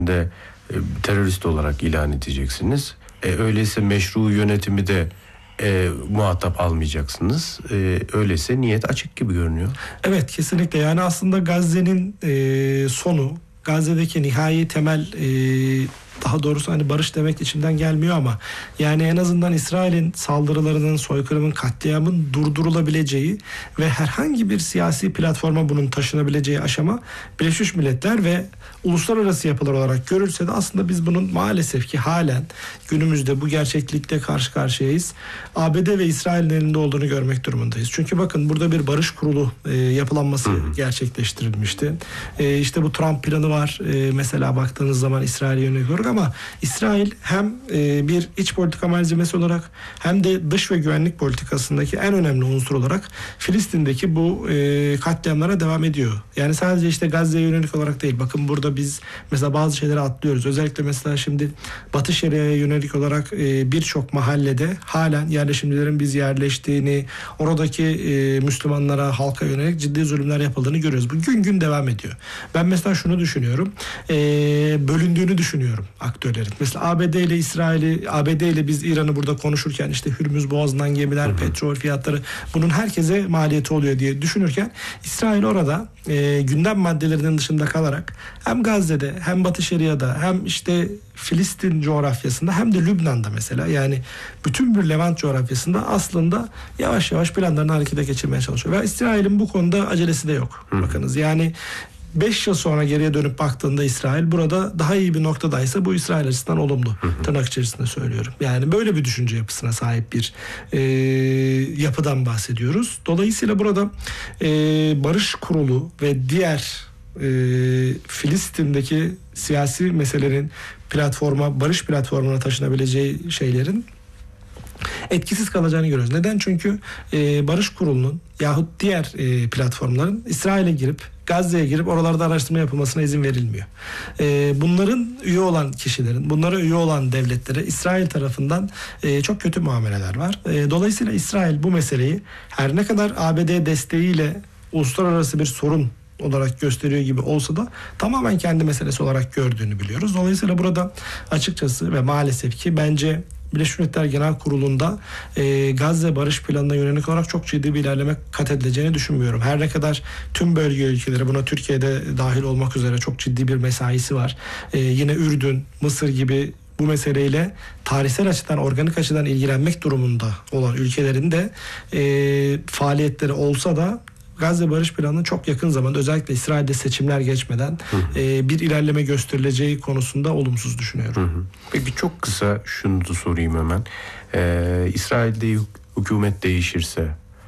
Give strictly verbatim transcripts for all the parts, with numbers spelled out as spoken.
de e, terörist olarak ilan edeceksiniz. E, öyleyse meşru yönetimi de e, muhatap almayacaksınız. E, öyleyse niyet açık gibi görünüyor. Evet, kesinlikle. Yani aslında Gazze'nin e, sonu, Gazze'deki nihai temel, e, daha doğrusu hani barış demek içimden gelmiyor ama yani en azından İsrail'in saldırılarının, soykırımın, katliamın durdurulabileceği ve herhangi bir siyasi platforma bunun taşınabileceği aşama Birleşmiş Milletler ve uluslararası yapılar olarak görülse de aslında biz bunun maalesef ki halen günümüzde bu gerçeklikle karşı karşıyayız. A B D ve İsrail'in elinde olduğunu görmek durumundayız. Çünkü bakın, burada bir barış kurulu e, yapılanması hı hı. gerçekleştirilmişti. E, işte bu Trump planı var. E, mesela baktığınız zaman İsrail'e yönelik olarak, ama İsrail hem e, bir iç politika malzemesi olarak hem de dış ve güvenlik politikasındaki en önemli unsur olarak Filistin'deki bu e, katliamlara devam ediyor. Yani sadece işte Gazze'ye yönelik olarak değil. Bakın, burada biz mesela bazı şeyleri atlıyoruz. Özellikle mesela şimdi Batı Şeria'ya yönelik olarak e, birçok mahallede halen yerleşimcilerin biz yerleştiğini, oradaki e, Müslümanlara, halka yönelik ciddi zulümler yapıldığını görüyoruz. Bu gün gün devam ediyor. Ben mesela şunu düşünüyorum. E, bölündüğünü düşünüyorum aktörlerin. Mesela A B D ile İsrail'i, A B D ile biz İran'ı burada konuşurken işte Hürmüz Boğazı'ndan gemiler, hı hı. petrol fiyatları, bunun herkese maliyeti oluyor diye düşünürken İsrail orada e, gündem maddelerinin dışında kalarak hem Gazze'de hem Batı Şeria'da hem işte Filistin coğrafyasında hem de Lübnan'da mesela, yani bütün bir Levant coğrafyasında aslında yavaş yavaş planlarını harekete geçirmeye çalışıyor. Ve İsrail'in bu konuda acelesi de yok. Hı. Bakınız, yani beş yıl sonra geriye dönüp baktığında İsrail burada daha iyi bir noktadaysa bu İsrail açısından olumlu. Hı hı. Tırnak içerisinde söylüyorum. Yani böyle bir düşünce yapısına sahip bir e, yapıdan bahsediyoruz. Dolayısıyla burada e, barış kurulu ve diğer e, Filistin'deki siyasi meselelerin platforma, barış platformuna taşınabileceği şeylerin etkisiz kalacağını görüyoruz. Neden? Çünkü e, barış kurulunun yahut diğer e, platformların İsrail'e girip, Gazze'ye girip oralarda araştırma yapılmasına izin verilmiyor. E, bunların üye olan kişilerin, bunlara üye olan devletlere İsrail tarafından e, çok kötü muameleler var. E, dolayısıyla İsrail bu meseleyi her ne kadar A B D desteğiyle uluslararası bir sorun olarak gösteriyor gibi olsa da tamamen kendi meselesi olarak gördüğünü biliyoruz. Dolayısıyla burada açıkçası ve maalesef ki bence Birleşmiş Milletler Genel Kurulu'nda e, Gazze barış planına yönelik olarak çok ciddi bir ilerleme kat edileceğini düşünmüyorum. Her ne kadar tüm bölge ülkeleri, buna Türkiye'de dahil olmak üzere çok ciddi bir mesaisi var. E, yine Ürdün, Mısır gibi bu meseleyle tarihsel açıdan, organik açıdan ilgilenmek durumunda olan ülkelerin de e, faaliyetleri olsa da Gazze barış planının çok yakın zamanda, özellikle İsrail'de seçimler geçmeden hı hı. E, bir ilerleme gösterileceği konusunda olumsuz düşünüyorum. Hı hı. Peki çok kısa şunu da sorayım hemen. Ee, İsrail'de hükümet değişirse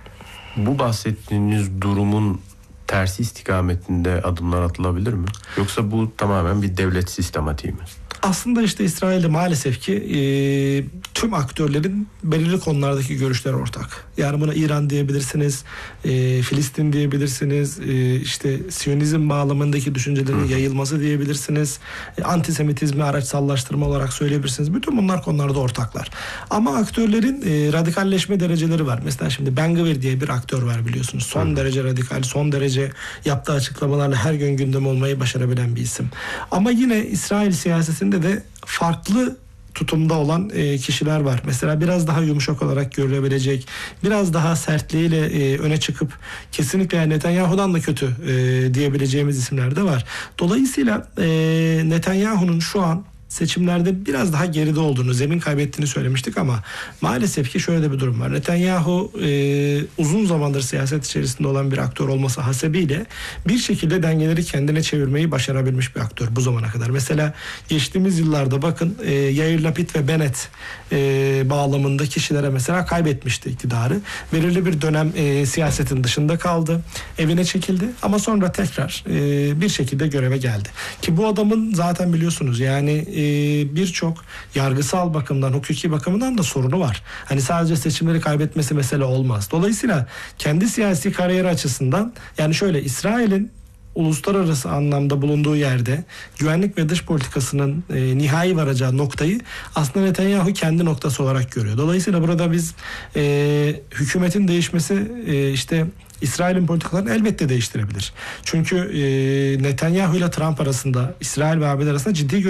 bu bahsettiğiniz durumun tersi istikametinde adımlar atılabilir mi? Yoksa bu tamamen bir devlet sistematiği mi? Aslında işte İsrail'de maalesef ki e, tüm aktörlerin belirli konulardaki görüşleri ortak. Yani buna İran diyebilirsiniz, e, Filistin diyebilirsiniz, e, işte Siyonizm bağlamındaki düşüncelerin yayılması diyebilirsiniz, e, antisemitizmi araçsallaştırma olarak söyleyebilirsiniz. Bütün bunlar konularda ortaklar. Ama aktörlerin e, radikalleşme dereceleri var. Mesela şimdi Ben Gvir diye bir aktör var, biliyorsunuz. Son Hı. derece radikal, son derece yaptığı açıklamalarla her gün gündem olmayı başarabilen bir isim. Ama yine İsrail siyasetinde de farklı tutumda olan e, kişiler var. Mesela biraz daha yumuşak olarak görülebilecek, biraz daha sertliğiyle e, öne çıkıp kesinlikle Netanyahu'dan da kötü e, diyebileceğimiz isimler de var. Dolayısıyla e, Netanyahu'nun şu an seçimlerde biraz daha geride olduğunu, zemin kaybettiğini söylemiştik ama maalesef ki şöyle de bir durum var. Netanyahu e, uzun zamandır siyaset içerisinde olan bir aktör olması hasebiyle bir şekilde dengeleri kendine çevirmeyi başarabilmiş bir aktör bu zamana kadar. Mesela geçtiğimiz yıllarda bakın e, Yair Lapid ve Bennett e, bağlamında kişilere mesela kaybetmişti iktidarı. Belirli bir dönem e, siyasetin dışında kaldı. Evine çekildi ama sonra tekrar e, bir şekilde göreve geldi. Ki bu adamın zaten biliyorsunuz yani e, birçok yargısal bakımdan, hukuki bakımından da sorunu var. Hani sadece seçimleri kaybetmesi mesele olmaz. Dolayısıyla kendi siyasi kariyeri açısından, yani şöyle, İsrail'in uluslararası anlamda bulunduğu yerde güvenlik ve dış politikasının e, nihai varacağı noktayı aslında Netanyahu kendi noktası olarak görüyor. Dolayısıyla burada biz e, hükümetin değişmesi e, işte İsrail'in politikalarını elbette değiştirebilir. Çünkü e, Netanyahu ile Trump arasında, İsrail ve A B D arasında ciddi